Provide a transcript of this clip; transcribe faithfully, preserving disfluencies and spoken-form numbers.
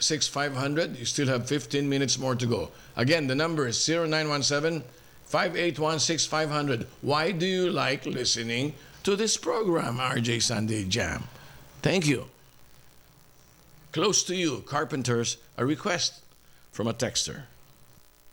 six five hundred. You still have fifteen minutes more to go. Again, the number is zero nine one seven, five eight one, six five zero zero. Why do you like listening to this program, R J Sunday Jam? Thank you. Close to you, Carpenters, a request from a texter.